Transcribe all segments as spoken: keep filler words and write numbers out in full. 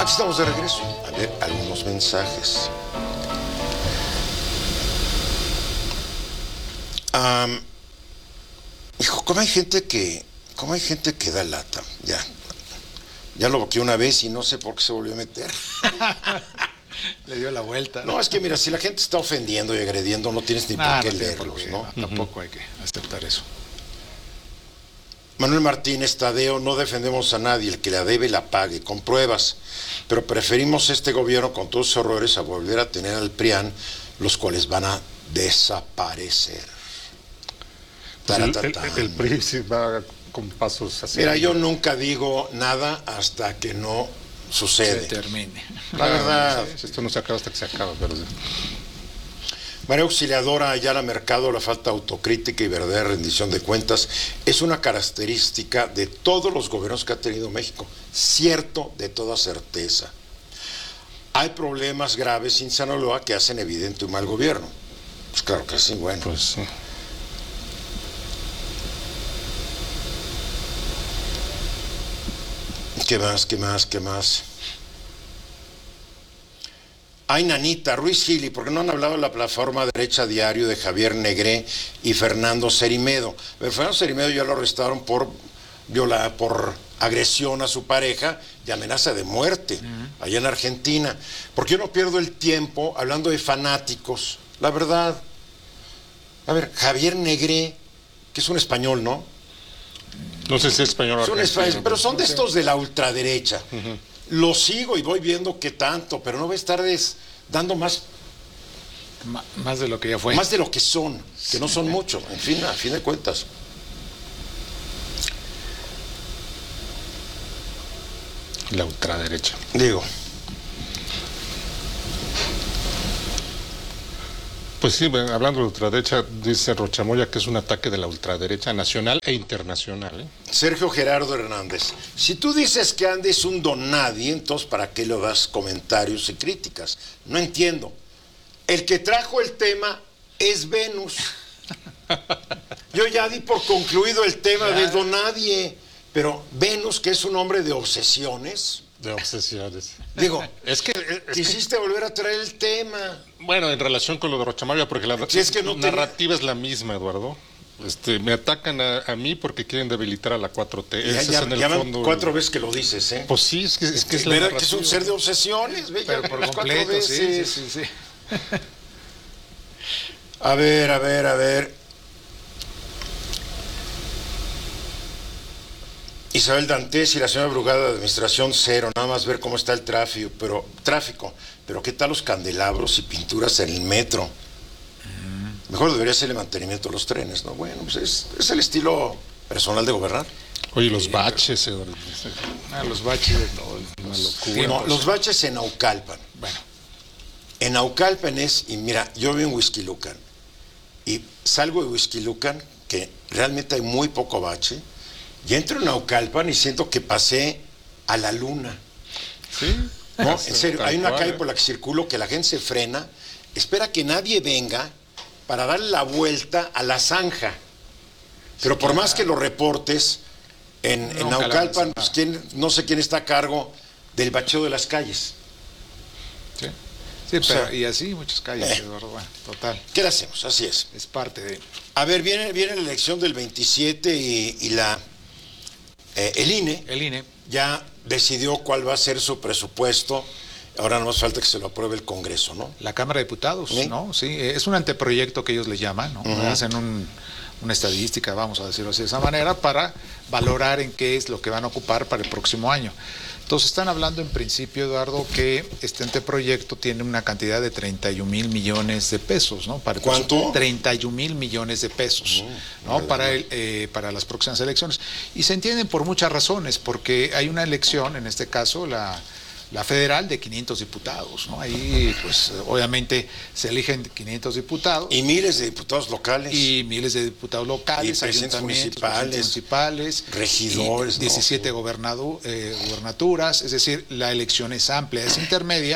Aquí estamos de regreso. A ver, algunos mensajes. Um, hijo, ¿cómo hay gente que, cómo hay gente que da lata? Ya, ya lo bloqueé una vez y no sé por qué se volvió a meter. Le dio la vuelta. No, es que mira, si la gente está ofendiendo y agrediendo, no tienes ni nah, por qué no leerlos, por qué, ¿no? no tampoco uh-huh. hay que aceptar eso. Manuel Martínez, Tadeo, no defendemos a nadie, el que la debe la pague, con pruebas, pero preferimos este gobierno con todos sus errores a volver a tener al PRIAN, los cuales van a desaparecer. Pues el, el, el P R I sí va con pasos así. Mira, yo nunca digo nada hasta que no sucede. Se termine. La verdad. Sí, esto no se acaba hasta que se acaba, pero... María Auxiliadora Ayala Mercado, la falta de autocrítica y verdadera rendición de cuentas es una característica de todos los gobiernos que ha tenido México, cierto de toda certeza. Hay problemas graves en Sinaloa que hacen evidente un mal gobierno. Pues claro que sí, bueno. Pues sí. ¿Qué más, qué más, qué más? Ay, nanita, Ruiz Gili, ¿por qué no han hablado de la plataforma derecha diario de Javier Negré y Fernando Cerimedo? Pero Fernando Cerimedo ya lo arrestaron por viola, por agresión a su pareja y amenaza de muerte uh-huh. allá en Argentina. Porque yo no pierdo el tiempo hablando de fanáticos. La verdad. A ver, Javier Negré, que es un español, ¿no? No sé si es español o argentino. Español, pero son de estos de la ultraderecha. Uh-huh. Lo sigo y voy viendo qué tanto, pero no voy a estar des, dando más... M- más de lo que ya fue. Más de lo que son, que sí. no son mucho, en fin, a fin de cuentas. La ultraderecha. Digo. Pues sí, hablando de ultraderecha, dice Rochamoya que es un ataque de la ultraderecha nacional e internacional. ¿eh? Sergio Gerardo Hernández, si tú dices que Andes es un don nadie, entonces ¿para qué le das comentarios y críticas? No entiendo. El que trajo el tema es Venus. Yo ya di por concluido el tema de don nadie, pero Venus, que es un hombre de obsesiones... De obsesiones. Digo, es que es quisiste que... volver a traer el tema. Bueno, en relación con lo de Rochamoya, porque la si es que no narrativa te... es la misma, Eduardo. Este, me atacan a, a mí porque quieren debilitar a la cuatro T. Ya, Ese ya, es en el ya fondo. Cuatro veces que lo dices, ¿eh? Pues sí, es que es, que es la narrativa. Que es un ser de obsesiones, ¿ve? Pero por completo, sí, sí, sí, sí. A ver, a ver, a ver. Isabel Dantes y la señora Brugada de Administración Cero, nada más ver cómo está el tráfico, pero tráfico, pero qué tal los candelabros y pinturas en el metro. Mm. Mejor debería ser el mantenimiento de los trenes, ¿no? Bueno, pues es, es el estilo personal de gobernar. Oye, los baches, eh, ah, los baches de todo, una locura. No, los baches en Naucalpan. Bueno, en Naucalpan es, y mira, yo vivo en Huixquilucan y salgo de Huixquilucan, que realmente hay muy poco bache. Y entro en Naucalpan y siento que pasé a la luna. ¿Sí? No, en serio, hay una calle por la que circulo que la gente se frena, espera que nadie venga para darle la vuelta a la zanja. Pero por más que lo reportes, en, en Naucalpan, pues, ¿quién, no sé quién está a cargo del bacheo de las calles. Sí, sí, pero sea, y así muchas calles, eh, Eduardo, bueno, total. ¿Qué le hacemos? Así es. Es parte de... A ver, viene, viene la elección del veintisiete y, y la... Eh, el I N E, el I N E ya decidió cuál va a ser su presupuesto. Ahora no más falta que se lo apruebe el Congreso, ¿no? La Cámara de Diputados, ¿sí? ¿no? Sí, es un anteproyecto que ellos le llaman, ¿no? Uh-huh. Hacen un, una estadística, vamos a decirlo así de esa manera, para valorar en qué es lo que van a ocupar para el próximo año. Entonces están hablando en principio, Eduardo, que este anteproyecto tiene una cantidad de treinta y un mil millones de pesos, ¿no? Para ¿Cuánto? treinta y un mil millones de pesos, uh, ¿no? Para, el, eh, para las próximas elecciones. Y se entienden por muchas razones, porque hay una elección, en este caso, la... la federal de quinientos diputados, ¿no? Ahí, pues, obviamente se eligen quinientos diputados. Y miles de diputados locales. Y miles de diputados locales, y ayuntamientos municipales, municipales, regidores, y diecisiete ¿no? gobernadu, eh, gubernaturas, es decir, la elección es amplia, es intermedia,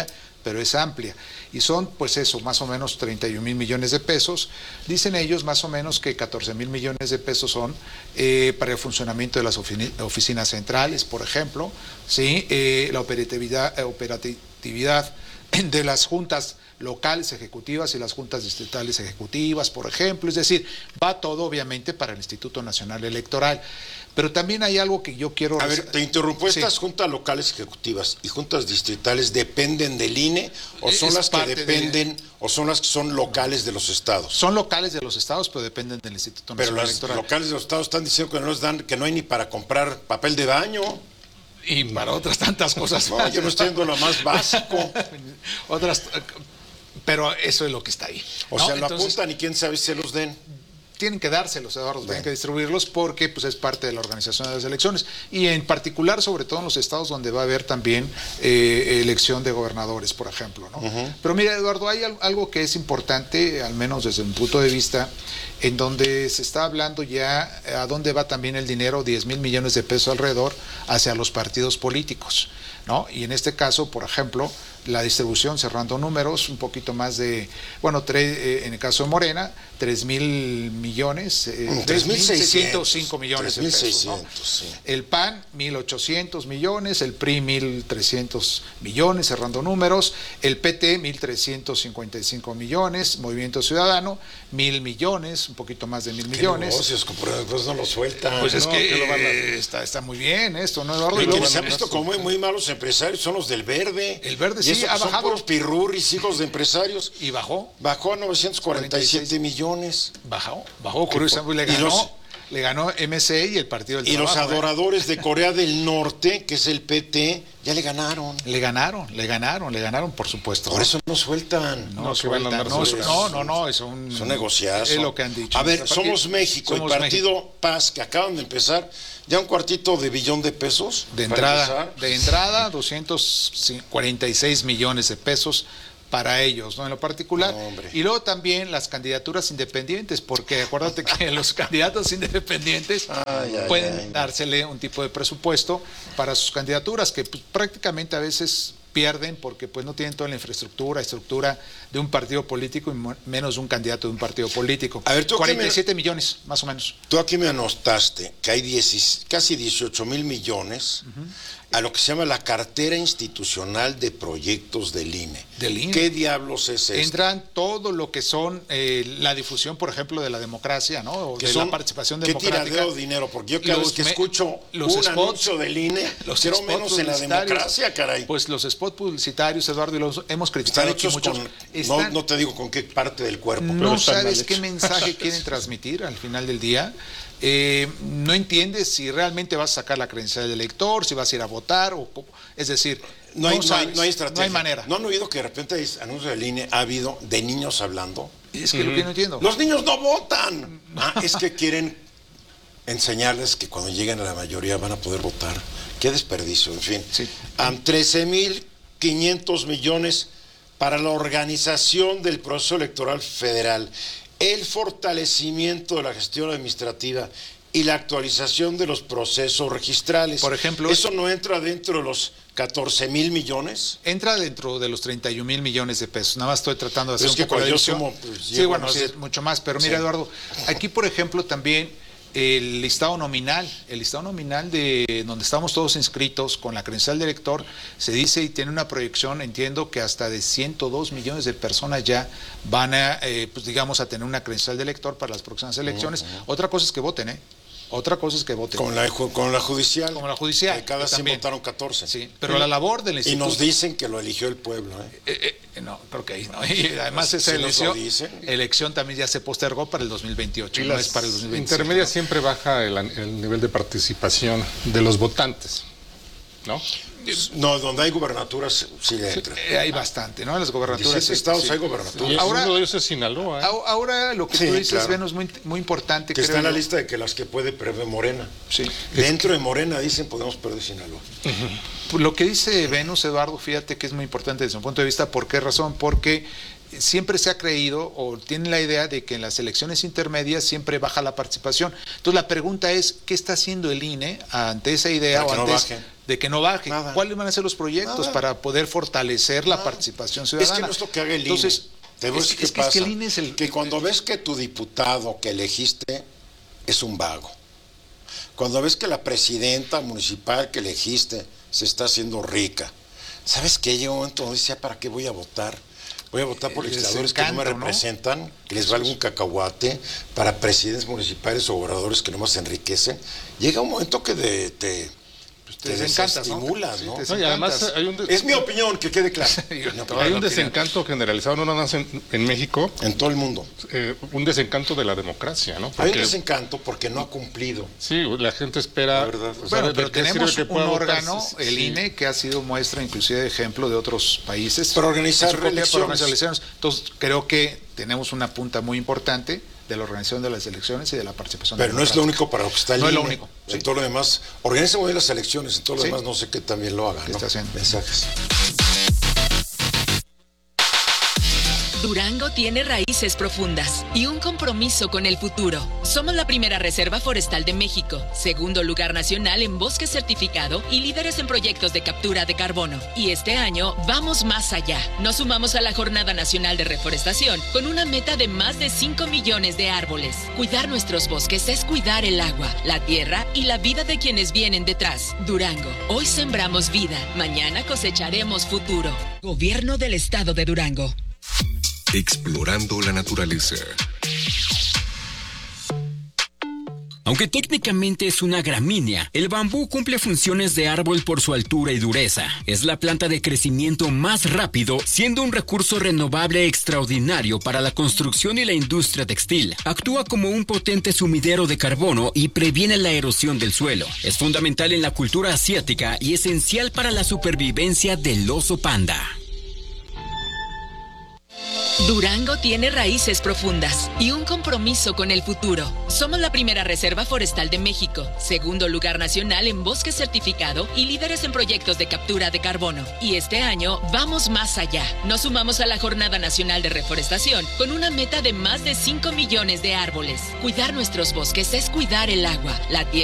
pero es amplia. Y son, pues eso, más o menos treinta y un mil millones de pesos. Dicen ellos más o menos que catorce mil millones de pesos son eh, para el funcionamiento de las oficinas centrales, por ejemplo, ¿sí? eh, la operatividad, eh, operatividad de las juntas locales ejecutivas y las juntas distritales ejecutivas, por ejemplo. Es decir, va todo obviamente para el Instituto Nacional Electoral. Pero también hay algo que yo quiero... A ver, te interrumpo, ¿estas sí. juntas locales ejecutivas y juntas distritales dependen del I N E o son es las que dependen de... o son las que son locales de los estados? Son locales de los estados, pero dependen del Instituto Nacional pero Electoral. Pero los locales de los estados están diciendo que no les dan, que no hay ni para comprar papel de baño. Y para otras tantas cosas. No, yo no estoy viendo lo más básico. Otras, pero eso es lo que está ahí. O ¿no? sea, lo Entonces, apuntan y quién sabe si se los den. Tienen que dárselos, Eduardo, Bueno. tienen que distribuirlos porque pues, es parte de la organización de las elecciones. Y en particular, sobre todo en los estados donde va a haber también eh, elección de gobernadores, por ejemplo, ¿no? Uh-huh. Pero mira, Eduardo, hay algo que es importante, al menos desde mi punto de vista, en donde se está hablando ya a dónde va también el dinero, diez mil millones de pesos alrededor, hacia los partidos políticos, ¿no? Y en este caso, por ejemplo, la distribución, cerrando números, un poquito más de, bueno, tres, eh, en el caso de Morena, tres mil millones, eh, tres mil seiscientos cinco millones de pesos, ¿no? Sí. El P A N, mil ochocientos millones, el P R I, mil trescientos millones, cerrando números, el P T, mil trescientos cincuenta y cinco millones, Movimiento Ciudadano, mil millones, un poquito más de mil millones. Negocios, pues no lo sueltan. Pues es no, que, que lo van a... eh, está, está muy bien esto, ¿no, Eduardo? Y y luego, que se han visto como muy, muy malos empresarios son los del Verde. El Verde y sí eso, ha son bajado. Puros pirurris, hijos de empresarios. Y bajó. Bajó a novecientos cuarenta y siete millones. Bajó, bajó, curiosamente, le ganó, los, le ganó M C y el Partido del Y Trabajo, los adoradores ¿eh? de Corea del Norte, que es el P T, ya le ganaron. Le ganaron, le ganaron, le ganaron, por supuesto. Por eso no sueltan. No, no, sueltan, van a no, sueltas. no, no, no, es un, es un negociazo. Es lo que han dicho. A ver, Somos México, Somos el Partido México. Paz, que acaban de empezar, ya un cuartito de billón de pesos. De entrada, de entrada, doscientos cuarenta y seis millones de pesos para ellos, ¿no? En lo particular. No, y luego también las candidaturas independientes, porque acuérdate que los candidatos independientes ay, ay, pueden ay, dársele un tipo de presupuesto para sus candidaturas, que pues, prácticamente a veces pierden porque pues no tienen toda la infraestructura, estructura de un partido político y menos de un candidato de un partido político. A ver, ¿tú cuarenta y siete me... millones, más o menos. Tú aquí me anotaste que hay diez, casi dieciocho mil millones uh-huh. a lo que se llama la cartera institucional de proyectos del I N E. Del I N E. ¿Qué diablos es esto? Entran todo lo que son eh, la difusión, por ejemplo, de la democracia, ¿no? O de son, la participación ¿qué democrática. ¿Qué tiradero de dinero? Porque yo cada los vez que me, escucho los un spots, anuncio del I N E, los quiero menos en la democracia, caray. Pues los spots publicitarios, Eduardo, y los hemos criticado Están hechos aquí muchos. con, están, no, no te digo con qué parte del cuerpo. No pero sabes qué mensaje quieren transmitir al final del día. Eh, no entiendes si realmente vas a sacar la credencial del elector, si vas a ir a votar, o es decir, no hay, no, no, sabes, hay, no hay estrategia. No hay manera. ¿No han oído que de repente hay anuncios del I N E ha habido de niños hablando? Es que mm. lo que no entiendo. Los niños no votan. Ah, es que quieren enseñarles que cuando lleguen a la mayoría van a poder votar. Qué desperdicio, en fin. Sí. Um, trece mil quinientos millones para la organización del proceso electoral federal, el fortalecimiento de la gestión administrativa y la actualización de los procesos registrales. Por ejemplo, ¿eso no entra dentro de los catorce mil millones? Entra dentro de los treinta y un mil millones de pesos. Nada más estoy tratando de hacer es un que poco de división. Sumo, pues, sí, bueno, sí, es mucho más. Pero mira, sí. Eduardo, aquí, por ejemplo, también el listado nominal, el listado nominal de donde estamos todos inscritos con la credencial de elector, se dice y tiene una proyección, entiendo que hasta de ciento dos millones de personas ya van a, eh, pues digamos, a tener una credencial de elector para las próximas elecciones. Uh-huh. Otra cosa es que voten, ¿eh? Otra cosa es que voten. Con la, con la judicial. Como la judicial. De cada cien votaron catorce. Sí, pero sí. La labor del instituto... Y nos dicen que lo eligió el pueblo, ¿eh? eh, eh no, creo que ahí no. Y además esa ¿Sí elección, elección también ya se postergó para el dos mil veintiocho, y no es para el dos mil veintisiete. Intermedia, ¿no? Siempre baja el, el nivel de participación de los votantes, ¿no? No, donde hay gubernaturas sí le entra. Eh, hay bastante, ¿no? En las gubernaturas. En estados sí. hay gubernaturas. Y ahora, uno de ellos es Sinaloa. ¿eh? Ahora lo que sí, tú dices, claro. Beno, es muy, muy importante. Que creo está en la yo. lista de que las que puede perder Morena. Sí. Dentro que... de Morena dicen podemos perder Sinaloa. Uh-huh. Lo que dice Venus, Eduardo, fíjate que es muy importante desde un punto de vista. ¿Por qué razón? Porque siempre se ha creído o tienen la idea de que en las elecciones intermedias siempre baja la participación. Entonces la pregunta es, ¿qué está haciendo el I N E ante esa idea? Para o que ante no es, baje. de que no baje. Nada. ¿Cuáles van a ser los proyectos Nada. para poder fortalecer la Nada. participación ciudadana? Es que no es lo que haga el Entonces, I N E. Te voy a es, decir qué es que, es pasa. que el I N E es el... Que cuando ves que tu diputado que elegiste es un vago, cuando ves que la presidenta municipal que elegiste se está haciendo rica, ¿sabes qué? Llega un momento donde dice, ¿para qué voy a votar? Voy a votar por El legisladores que no me desencanto, ¿no? representan, que les valga un cacahuate, para presidentes municipales o gobernadores que no más se enriquecen. Llega un momento que de, te, te te desencantas, ¿no? desestimulas, Sí, ¿no? te No, y además encantas. hay un, de- Es mi opinión, que quede claro. No, hay un no, desencanto generalizado, no nada más en, en México, En todo el mundo. eh, un desencanto de la democracia, ¿no? Hay un Porque, desencanto porque no ha cumplido. sí, la gente espera... La verdad. o sea, Bueno, ¿de pero qué sirve tenemos que un pueda votar? órgano, Sí, el sí. I N E, que ha sido muestra inclusive de ejemplo de otros países. Para organizar en su propia- reelecciones. para organizar elecciones. Entonces, creo que tenemos una punta muy importante de la organización de las elecciones y de la participación Pero no es lo democrática. único para lo que está el No es I N E. lo único, En sí. todo lo demás, organiza muy bien las elecciones, en todo lo Sí. demás no sé qué también lo haga, ¿Qué ¿no? está haciendo? Mensajes. Durango tiene raíces profundas y un compromiso con el futuro. Somos la primera reserva forestal de México, segundo lugar nacional en bosque certificado y líderes en proyectos de captura de carbono. Y este año vamos más allá. Nos sumamos a la Jornada Nacional de Reforestación con una meta de más de cinco millones de árboles. Cuidar nuestros bosques es cuidar el agua, la tierra y la vida de quienes vienen detrás. Durango, hoy sembramos vida, mañana cosecharemos futuro. Gobierno del Estado de Durango. Explorando la naturaleza. Aunque técnicamente es una gramínea, el bambú cumple funciones de árbol por su altura y dureza. Es la planta de crecimiento más rápido, siendo un recurso renovable extraordinario para la construcción y la industria textil. Actúa como un potente sumidero de carbono y previene la erosión del suelo. Es fundamental en la cultura asiática y esencial para la supervivencia del oso panda. Durango tiene raíces profundas y un compromiso con el futuro. Somos la primera reserva forestal de México, segundo lugar nacional en bosque certificado y líderes en proyectos de captura de carbono. Y este año vamos más allá. Nos sumamos a la Jornada Nacional de Reforestación con una meta de más de cinco millones de árboles. Cuidar nuestros bosques es cuidar el agua, la tierra